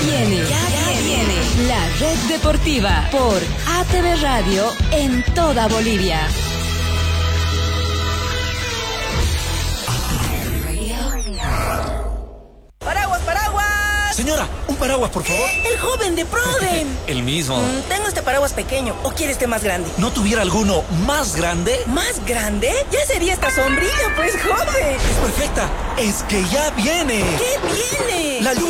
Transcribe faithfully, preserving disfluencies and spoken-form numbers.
viene, ya, ya viene la Red Deportiva por A T V Radio en toda Bolivia. ¡Paraguas, paraguas! Señora, un paraguas, por favor. El joven de Proden. El mismo. Mm, tengo este paraguas pequeño. ¿O quiere este más grande? ¿No tuviera alguno más grande? ¿Más grande? Ya sería esta sombrilla, pues, joven. Es perfecta. Es que ya viene. ¿Qué viene? La lluvia